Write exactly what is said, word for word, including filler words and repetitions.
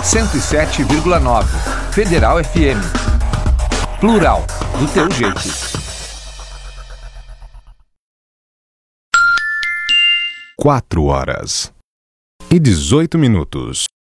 cento e sete vírgula nove. Federal F M. Plural, do teu jeito. Quatro horas e dezoito minutos.